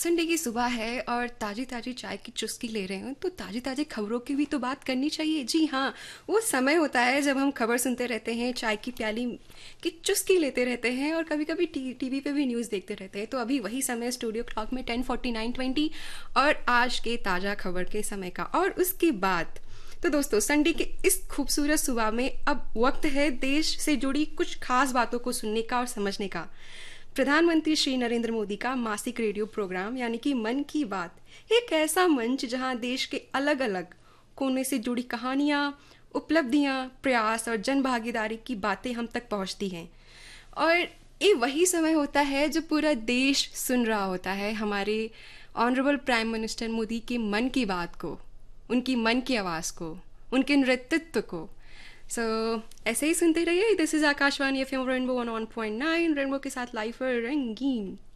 Sunday की सुबह है और ताज़ी ताज़ी चाय की चुस्की ले रहे हो तो ताज़ी ताज़ी खबरों की भी तो बात करनी चाहिए। जी हाँ, वो समय होता है जब हम खबर सुनते रहते हैं, चाय की प्याली की चुस्की लेते रहते हैं और कभी कभी टीवी पे भी न्यूज़ देखते रहते हैं। तो अभी वही समय स्टूडियो क्लॉक में 10:49:20 और आज के ताज़ा खबर के समय का। और उसके बाद तो दोस्तों, संडे के इस खूबसूरत सुबह में अब वक्त है देश से जुड़ी कुछ खास बातों को सुनने का और समझने का। प्रधानमंत्री श्री नरेंद्र मोदी का मासिक रेडियो प्रोग्राम यानी कि मन की बात, एक ऐसा मंच जहां देश के अलग अलग कोने से जुड़ी कहानियां, उपलब्धियां, प्रयास और जन भागीदारी की बातें हम तक पहुंचती हैं। और ये वही समय होता है जो पूरा देश सुन रहा होता है हमारे ऑनरेबल प्राइम मिनिस्टर मोदी के मन की बात को, उनकी मन की आवाज़ को, उनके नेतृत्व को। सो ऐसे ही सुनते रहिए। This is Akashvani FM rainbow 101.9 rainbow के साथ लाइफ रंगीन।